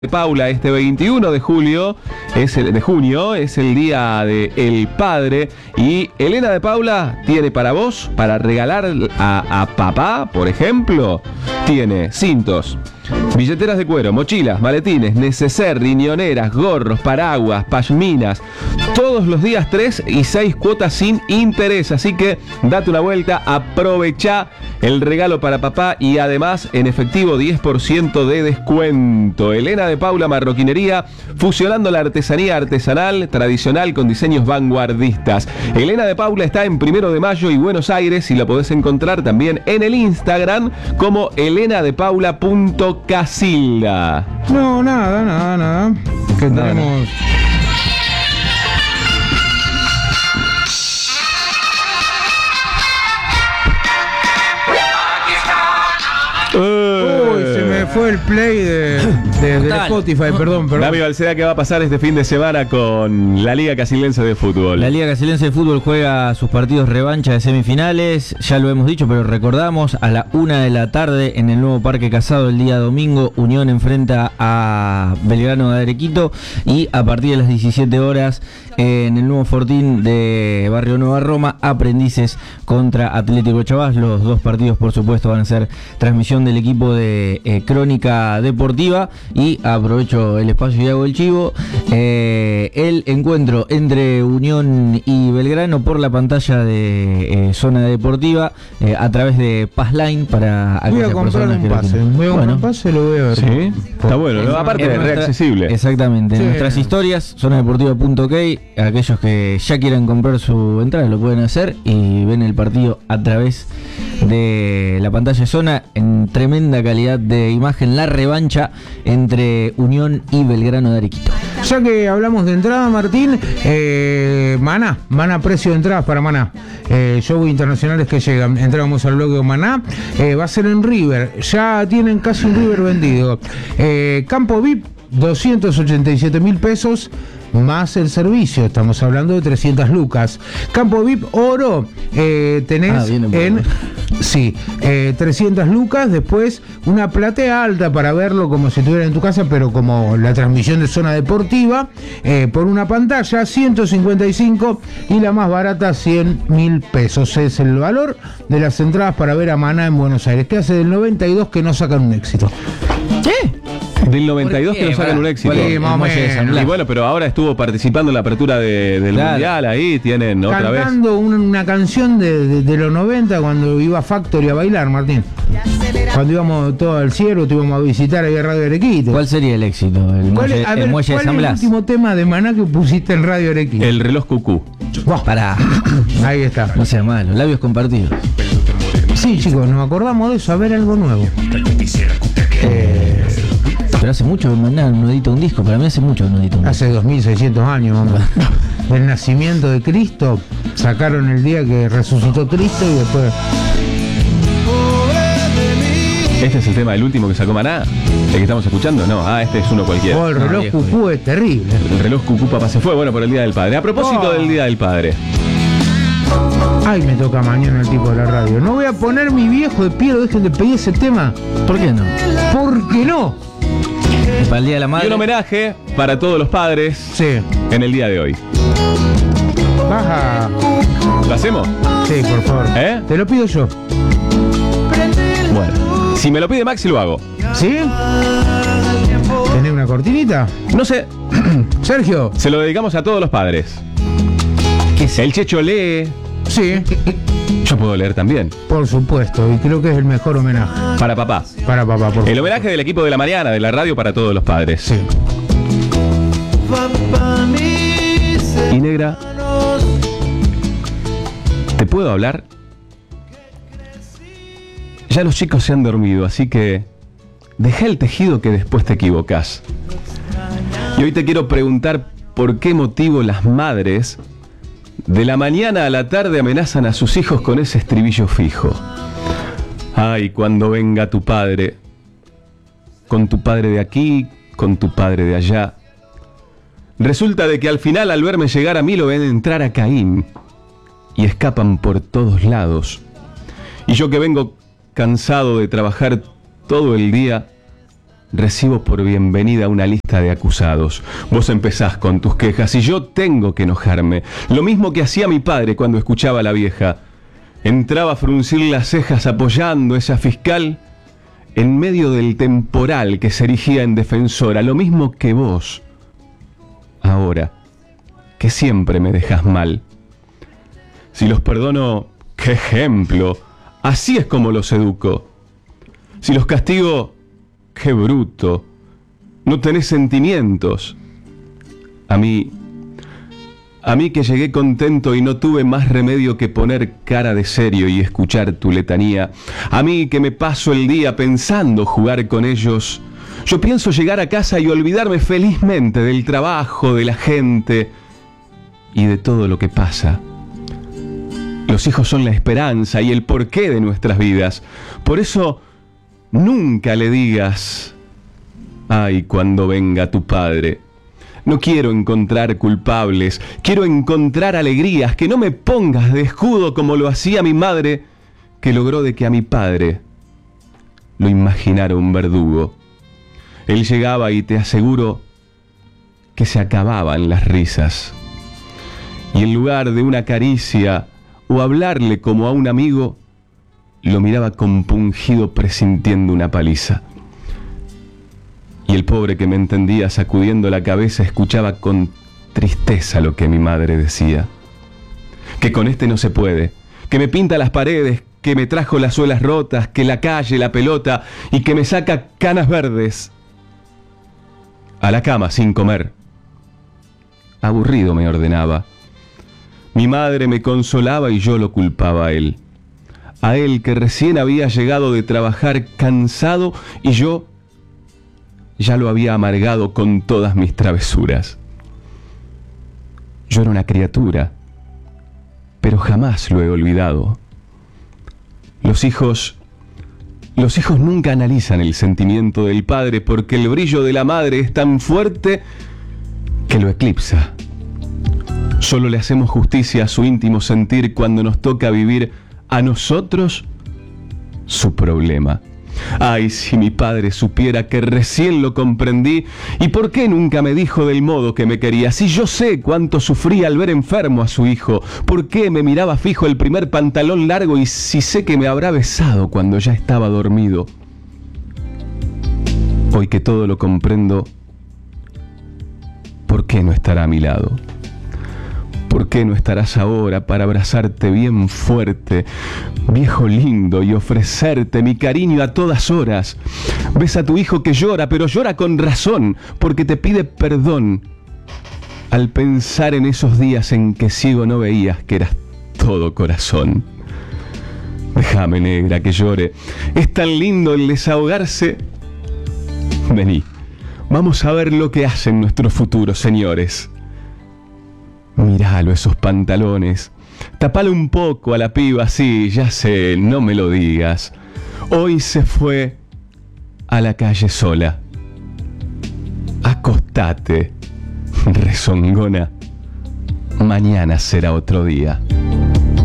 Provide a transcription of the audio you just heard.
Paula, este 21 de junio es el día del padre, y Elena de Paula tiene para vos, para regalar a papá, por ejemplo, tiene cintos, billeteras de cuero, mochilas, maletines, neceser, riñoneras, gorros, paraguas, pashminas, todos los días 3 y 6 cuotas sin interés, así que date una vuelta, aprovechá el regalo para papá y además en efectivo 10% de descuento. Elena de Paula Marroquinería, fusionando la artesanía artesanal tradicional con diseños vanguardistas. Elena de Paula está en 1 de Mayo y Buenos Aires, y la podés encontrar también en el Instagram como elenadepaula.casilda. No, nada. Que tenemos... Uy, se me fue el play de Spotify, perdón. Dami Balceda, ¿qué va a pasar este fin de semana con la Liga Casildense de Fútbol? La Liga Casildense de Fútbol juega sus partidos revancha de semifinales, ya lo hemos dicho, pero recordamos, a la 1 de la tarde en el nuevo Parque Casado el día domingo, Unión enfrenta a Belgrano de Arequito, y a partir de las 17 horas en el nuevo Fortín de Barrio Nueva Roma, Aprendices contra Atlético Chavás. Los dos partidos, por supuesto, van a ser transmisión del equipo de Crónica Deportiva, y aprovecho el espacio y hago el chivo. El encuentro entre Unión y Belgrano por la pantalla de Zona Deportiva a través de Passline para aquellas personas que voy a comprar un pase, lo voy a ver. Sí, está bueno, ¿no? Aparte es reaccesible. Exactamente, en nuestras historias, zonadeportiva.ok, aquellos que ya quieran comprar su entrada lo pueden hacer y ven el partido a través de la pantalla de Zona en tremenda calidad de imagen, la revancha entre Unión y Belgrano de Arequito. Ya que hablamos de entrada, Martín, Maná, precio de entradas para Maná. Shows internacionales que llegan. Entramos al bloque de Maná. Va a ser en River. Ya tienen casi un River vendido. Campo VIP, 287.000 pesos. Más el servicio, estamos hablando de 300 lucas. Campo VIP Oro, tenés 300 lucas. Después una platea alta para verlo como si estuviera en tu casa, pero como la transmisión de Zona Deportiva, por una pantalla, 155, y la más barata, 100.000 pesos. Es el valor de las entradas para ver a Maná en Buenos Aires, que hace del 92 que no sacan un éxito. ¿Qué? Del 92 que no sacan un éxito. Sí, y bueno, pero ahora estuvo participando en la apertura del Mundial, ahí tienen otra vez. Cantando una canción de los 90 cuando iba Factory a bailar, Martín. Cuando íbamos todos al cielo, te íbamos a visitar ahí a Radio Arequito. ¿Cuál sería el éxito? El muelle de San Blas. ¿Cuál es el último tema de Maná que pusiste en Radio Arequito? El reloj cucú. Pará. Ahí está. No sea malo, labios compartidos. Sí, chicos, nos acordamos de eso, a ver algo nuevo. Pero hace mucho que Maná no edita un disco, para mí hace mucho que no edita un disco. Hace 2600 años, mamá. Del nacimiento de Cristo, sacaron el día que resucitó Cristo y después... ¿Este es el tema del último que sacó Maná? ¿El que estamos escuchando? No, este es uno cualquiera. El reloj cucú es terrible. El reloj cucú, papá, se fue, bueno, por el Día del Padre. A propósito del Día del Padre. Ay, me toca mañana el tipo de la radio. No voy a poner mi viejo de pie, dejen de pedir ese tema. ¿Por qué no? ¿Por qué no? Para el Día de la Madre. Y un homenaje para todos los padres en el día de hoy. Baja. ¿Lo hacemos? Sí, por favor. Te lo pido yo. Bueno, si me lo pide Maxi, lo hago. ¿Sí? ¿Tenés una cortinita? No sé. Sergio. Se lo dedicamos a todos los padres. ¿Qué es? El Checho lee. Sí. Yo puedo leer también. Por supuesto, y creo que es el mejor homenaje. Para papá. Para papá, por favor. El homenaje del equipo de la Mariana, de la radio, para todos los padres. Sí. Y negra, ¿te puedo hablar? Ya los chicos se han dormido, así que deja el tejido que después te equivocas. Y hoy te quiero preguntar por qué motivo las madres de la mañana a la tarde amenazan a sus hijos con ese estribillo fijo. Ay, cuando venga tu padre, con tu padre de aquí, con tu padre de allá. Resulta de que al final, al verme llegar a mí, lo ven entrar a Caín y escapan por todos lados. Y yo, que vengo cansado de trabajar todo el día, recibo por bienvenida una lista de acusados. Vos empezás con tus quejas y yo tengo que enojarme. Lo mismo que hacía mi padre cuando escuchaba a la vieja. Entraba a fruncir las cejas apoyando a esa fiscal en medio del temporal que se erigía en defensora. Lo mismo que vos. Ahora, que siempre me dejas mal. Si los perdono, ¡qué ejemplo! Así es como los educo. Si los castigo, ¡qué bruto! No tenés sentimientos. A mí que llegué contento y no tuve más remedio que poner cara de serio y escuchar tu letanía. A mí que me paso el día pensando jugar con ellos. Yo pienso llegar a casa y olvidarme felizmente del trabajo, de la gente y de todo lo que pasa. Los hijos son la esperanza y el porqué de nuestras vidas. Por eso, nunca le digas, ay, cuando venga tu padre. No quiero encontrar culpables, quiero encontrar alegrías, que no me pongas de escudo como lo hacía mi madre, que logró de que a mi padre lo imaginara un verdugo. Él llegaba y te aseguro que se acababan las risas. Y en lugar de una caricia o hablarle como a un amigo, lo miraba compungido presintiendo una paliza. Y el pobre que me entendía sacudiendo la cabeza escuchaba con tristeza lo que mi madre decía. Que con este no se puede, que me pinta las paredes, que me trajo las suelas rotas, que la calle, la pelota y que me saca canas verdes. A la cama sin comer. Aburrido me ordenaba. Mi madre me consolaba y yo lo culpaba a él. A él que recién había llegado de trabajar cansado y yo ya lo había amargado con todas mis travesuras. Yo era una criatura, pero jamás lo he olvidado. Los hijos nunca analizan el sentimiento del padre porque el brillo de la madre es tan fuerte que lo eclipsa. Solo le hacemos justicia a su íntimo sentir cuando nos toca vivir a nosotros su problema. Ay, si mi padre supiera que recién lo comprendí y por qué nunca me dijo del modo que me quería. Si yo sé cuánto sufría al ver enfermo a su hijo, por qué me miraba fijo el primer pantalón largo y si sé que me habrá besado cuando ya estaba dormido. Hoy que todo lo comprendo, ¿por qué no estará a mi lado? ¿Por qué no estarás ahora para abrazarte bien fuerte, viejo lindo, y ofrecerte mi cariño a todas horas? Ves a tu hijo que llora, pero llora con razón, porque te pide perdón al pensar en esos días en que ciego no veías que eras todo corazón. Déjame, negra, que llore. Es tan lindo el desahogarse. Vení, vamos a ver lo que hacen nuestros futuros señores. Míralo, esos pantalones. Tapale un poco a la piba, sí, ya sé, no me lo digas. Hoy se fue a la calle sola. Acostate, rezongona. Mañana será otro día.